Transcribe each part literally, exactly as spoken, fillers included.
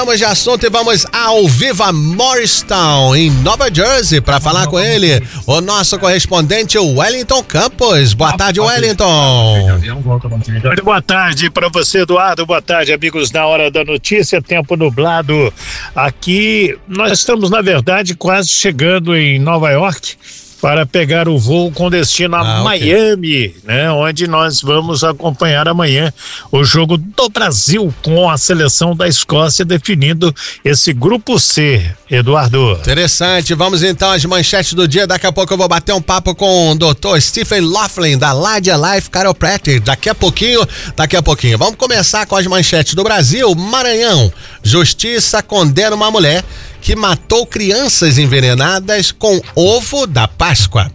Vamos de assunto e vamos ao Viva Morristown, em Nova Jersey, para falar com ele, o nosso correspondente Wellington Campos. Boa tarde, Wellington. Muito boa tarde para você, Eduardo. Boa tarde, amigos da Hora da Notícia. Tempo nublado aqui. Nós estamos, na verdade, quase chegando em Nova York para pegar o voo com destino a ah, Miami, okay. né? Onde nós vamos acompanhar amanhã o jogo do Brasil com a seleção da Escócia, definindo esse grupo C, Eduardo. Interessante, vamos então às manchetes do dia. Daqui a pouco eu vou bater um papo com o doutor Stephen Laughlin, da Ladia Life Chiropractic. Daqui a pouquinho, daqui a pouquinho. Vamos começar com as manchetes do Brasil. Maranhão, justiça condena uma mulher que matou crianças envenenadas com ovo da Páscoa.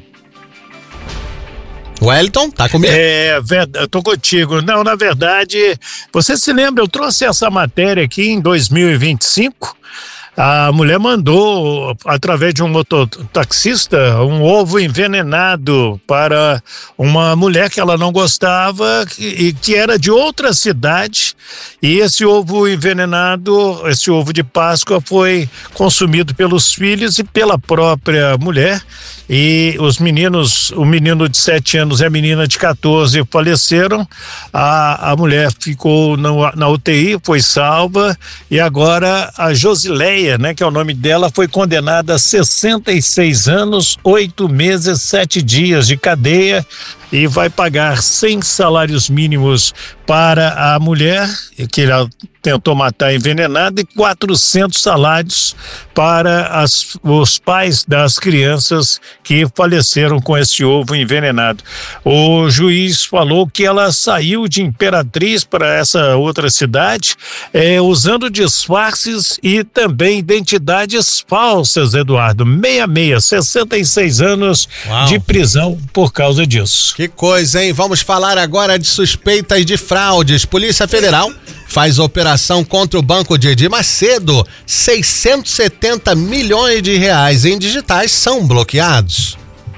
Wellington, tá comigo? É, eu tô contigo. Não, na verdade, você se lembra, eu trouxe essa matéria aqui em dois mil e vinte e cinco. A mulher mandou, através de um mototaxista, um ovo envenenado para uma mulher que ela não gostava e que era de outra cidade. E esse ovo envenenado, esse ovo de Páscoa, foi consumido pelos filhos e pela própria mulher. E os meninos, o menino de sete anos e a menina de quatorze faleceram. A, a mulher ficou na, na U T I, foi salva, e agora a Josileia, né, que é o nome dela, foi condenada a sessenta e seis anos, oito meses, sete dias de cadeia, e vai pagar cem salários mínimos para a mulher, que ela tentou matar envenenada, e quatrocentos salários para as, os pais das crianças que faleceram com esse ovo envenenado. O juiz falou que ela saiu de Imperatriz para essa outra cidade, é, usando disfarces e também identidades falsas, Eduardo. sessenta e seis, sessenta e seis anos Uau. De prisão por causa disso. Que coisa, hein? Vamos falar agora de suspeitas de fraudes. Polícia Federal faz operação contra o Banco de Edir Macedo. seiscentos e setenta milhões de reais em digitais são bloqueados.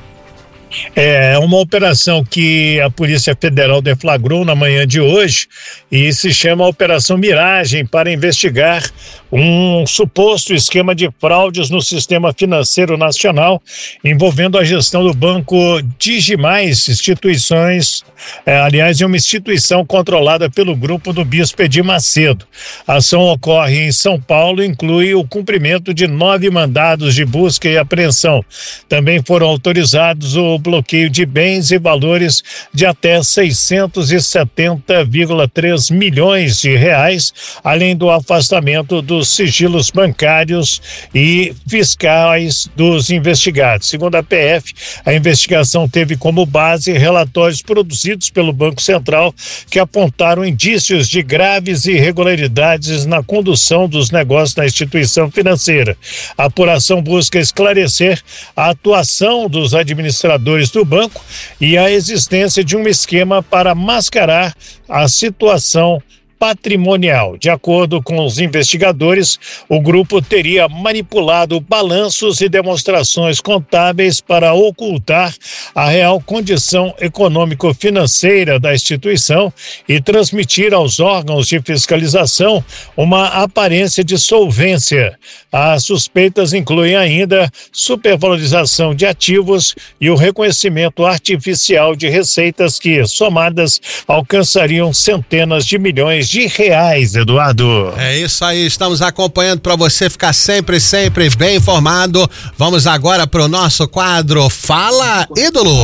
É uma operação que a Polícia Federal deflagrou na manhã de hoje e se chama Operação Miragem, para investigar um suposto esquema de fraudes no sistema financeiro nacional envolvendo a gestão do Banco Digimais, instituições, é, aliás, é uma instituição controlada pelo grupo do Bispo Edir Macedo. A ação ocorre em São Paulo e inclui o cumprimento de nove mandados de busca e apreensão. Também foram autorizados o bloqueio de bens e valores de até seiscentos e setenta vírgula três milhões de reais, além do afastamento dos sigilos bancários e fiscais dos investigados. Segundo a P F, a investigação teve como base relatórios produzidos pelo Banco Central que apontaram indícios de graves irregularidades na condução dos negócios da instituição financeira. A apuração busca esclarecer a atuação dos administradores do banco e a existência de um esquema para mascarar a situação patrimonial. De acordo com os investigadores, o grupo teria manipulado balanços e demonstrações contábeis para ocultar a real condição econômico-financeira da instituição e transmitir aos órgãos de fiscalização uma aparência de solvência. As suspeitas incluem ainda supervalorização de ativos e o reconhecimento artificial de receitas que, somadas, alcançariam centenas de milhões de reais, Eduardo. É isso aí, estamos acompanhando para você ficar sempre, sempre bem informado. Vamos agora para o nosso quadro Fala Ídolo.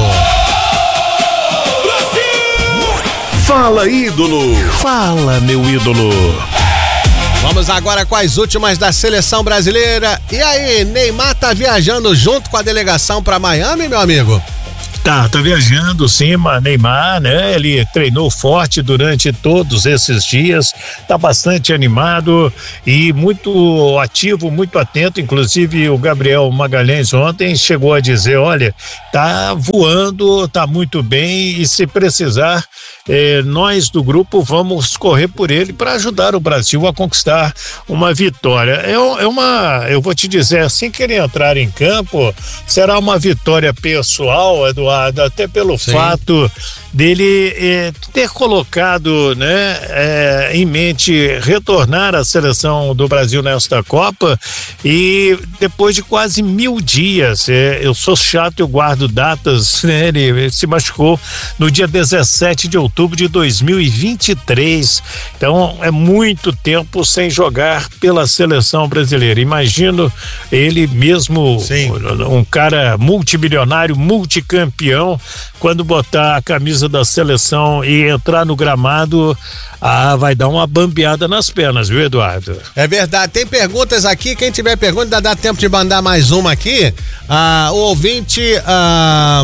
Fala Ídolo. Fala, meu ídolo. Vamos agora com as últimas da seleção brasileira. E aí, Neymar tá viajando junto com a delegação para Miami, meu amigo? Tá, tá viajando sim, Neymar, né? Ele treinou forte durante todos esses dias, tá bastante animado e muito ativo, muito atento. Inclusive o Gabriel Magalhães ontem chegou a dizer, olha, tá voando, tá muito bem e se precisar, eh, nós do grupo vamos correr por ele para ajudar o Brasil a conquistar uma vitória. É, é uma, eu vou te dizer, assim que ele entrar em campo, será uma vitória pessoal, Eduardo, até pelo Sim. fato dele é, ter colocado, né, é, em mente retornar à seleção do Brasil nesta Copa, e depois de quase mil dias, é, eu sou chato, eu guardo datas, né, ele, ele se machucou no dia dezessete de outubro de dois mil e vinte e três, então é muito tempo sem jogar pela seleção brasileira. Imagino ele mesmo, Sim. um cara multimilionário, multicampeão, quando botar a camisa da seleção e entrar no gramado, ah, vai dar uma bambeada nas pernas, viu, Eduardo? É verdade, tem perguntas aqui, quem tiver pergunta, ainda dá tempo de mandar mais uma aqui. Ah, o ouvinte ah,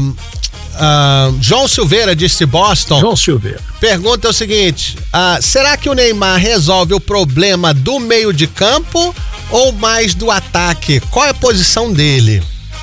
ah, João Silveira, disse Boston. João Silveira. Pergunta o seguinte, ah, será que o Neymar resolve o problema do meio de campo ou mais do ataque? Qual é a posição dele?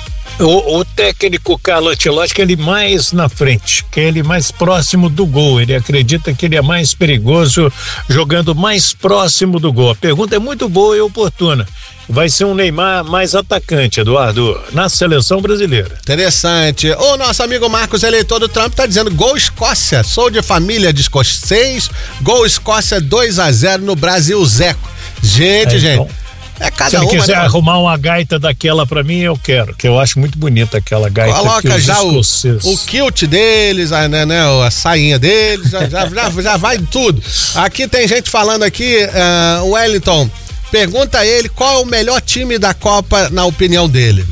O, o técnico Carlo Ancelotti, que ele mais na frente, que ele mais próximo do gol, ele acredita que ele é mais perigoso jogando mais próximo do gol. A pergunta é muito boa e oportuna. Vai ser um Neymar mais atacante, Eduardo, na seleção brasileira. Interessante. O nosso amigo Marcos, eleitor do Trump, tá dizendo gol Escócia, sou de família de escocês, gol Escócia dois a zero no Brasil Zeco. Gente, é, gente... Então... É cada Se ele uma, quiser né? arrumar uma gaita daquela pra mim, eu quero, que eu acho muito bonita aquela gaita. Coloca já o, o kilt deles, a, né, né, a sainha deles, já, já, já, já vai tudo. Aqui tem gente falando aqui, uh, Wellington, pergunta a ele qual é o melhor time da Copa, na opinião dele.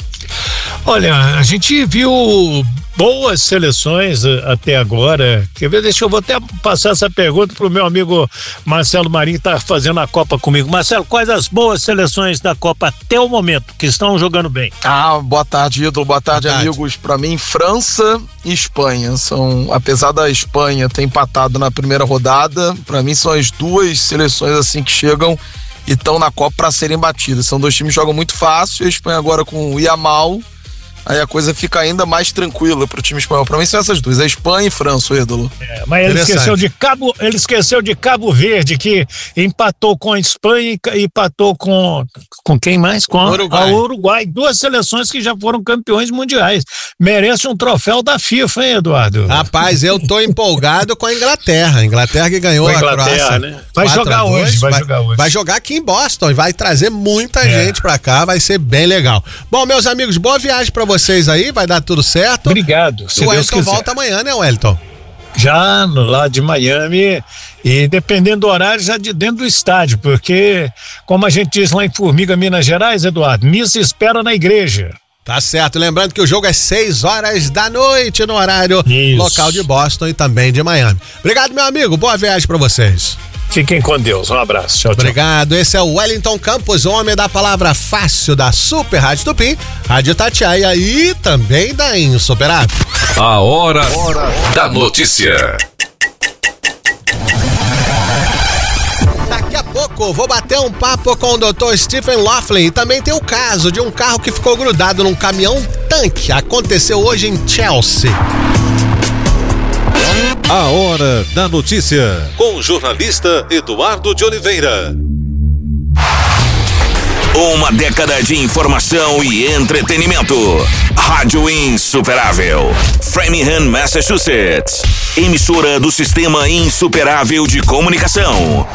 Olha, a gente viu boas seleções até agora. Quer ver? Deixa eu vou até passar essa pergunta pro meu amigo Marcelo Marinho, que tá fazendo a Copa comigo. Marcelo, quais as boas seleções da Copa até o momento que estão jogando bem? Ah, boa tarde, ídolo, boa tarde, boa tarde. amigos. Para mim, França e Espanha são, apesar da Espanha ter empatado na primeira rodada, para mim são as duas seleções assim que chegam e estão na Copa para serem batidas. São dois times que jogam muito fácil. A Espanha agora com o Yamal, aí a coisa fica ainda mais tranquila pro time espanhol. Pra mim são essas duas, a Espanha e França, o ídolo. É, mas ele esqueceu de Cabo, ele esqueceu de Cabo Verde, que empatou com a Espanha e empatou com com quem mais? Com Uruguai. a Uruguai. Duas seleções que já foram campeões mundiais. Merece um troféu da FIFA, hein, Eduardo? Rapaz, eu tô empolgado com a Inglaterra. A Inglaterra que ganhou a, a Croácia. Né? Vai jogar hoje, vai, vai jogar hoje. Vai jogar aqui em Boston e vai trazer muita é. gente pra cá, vai ser bem legal. Bom, meus amigos, boa viagem pra vocês. vocês aí, vai dar tudo certo. Obrigado. O Wellington volta amanhã, né, Wellington? Já no, lá de Miami, e dependendo do horário, já de dentro do estádio, porque, como a gente diz lá em Formiga, Minas Gerais, Eduardo, missa espera na igreja. Tá certo, lembrando que o jogo é seis horas da noite no horário Isso. local de Boston e também de Miami. Obrigado, meu amigo, boa viagem pra vocês. Fiquem com Deus, um abraço, tchau, tchau. Obrigado, esse é o Wellington Campos, homem da palavra fácil da Super Rádio Tupi, Rádio Tatiaia e também da Insuperável. A hora, hora da notícia. Daqui a pouco vou bater um papo com o doutor Stephen Laughlin e também tem o caso de um carro que ficou grudado num caminhão tanque, aconteceu hoje em Chelsea. A hora da notícia, com o jornalista Eduardo de Oliveira. Uma década de informação e entretenimento. Rádio Insuperável, Framingham, Massachusetts. Emissora do Sistema Insuperável de Comunicação.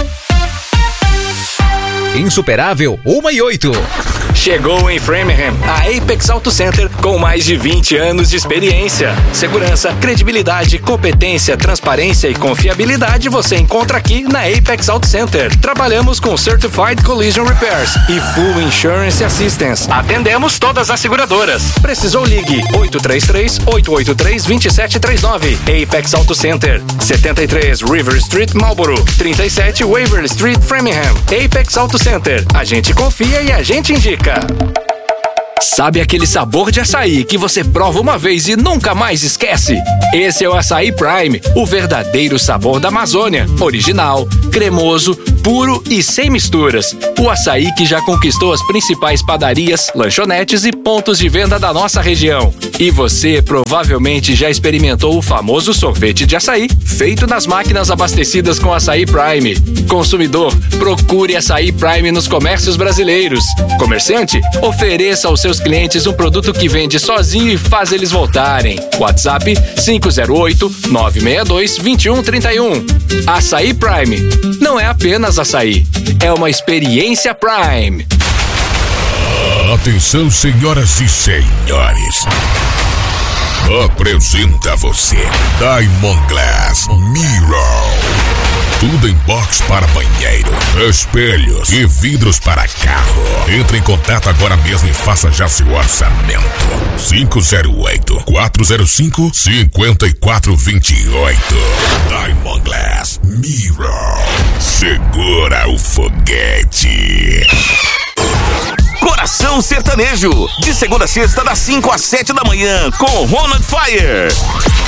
Insuperável uma e oito. Chegou em Framingham a Apex Auto Center com mais de vinte anos de experiência. Segurança, credibilidade, competência, transparência e confiabilidade você encontra aqui na Apex Auto Center. Trabalhamos com Certified Collision Repairs e Full Insurance Assistance. Atendemos todas as seguradoras. Precisou, ligue oito três três, oito oito três, dois sete três nove. Apex Auto Center, setenta e três River Street, Marlboro, trinta e sete Waverly Street, Framingham. Apex Auto Center, a gente confia e a gente indica. Sabe aquele sabor de açaí que você prova uma vez e nunca mais esquece? Esse é o Açaí Prime, o verdadeiro sabor da Amazônia. Original, cremoso, puro e sem misturas. O açaí que já conquistou as principais padarias, lanchonetes e pontos de venda da nossa região. E você provavelmente já experimentou o famoso sorvete de açaí, feito nas máquinas abastecidas com Açaí Prime. Consumidor, procure Açaí Prime nos comércios brasileiros. Comerciante, ofereça ao seu seus clientes um produto que vende sozinho e faz eles voltarem. WhatsApp cinco zero oito, nove seis dois, dois um três um. Açaí Prime. Não é apenas açaí, é uma experiência Prime. Atenção, senhoras e senhores. Apresenta a você Diamond Glass Mirror. Tudo em box para banheiro, espelhos e vidros para carro. Entre em contato agora mesmo e faça já seu orçamento. cinco zero oito, quatro zero cinco, cinco quatro dois oito. Diamond Glass Mirror. Segura o foguete. Coração Sertanejo, de segunda a sexta, das cinco às sete da manhã, com Ronald Fire.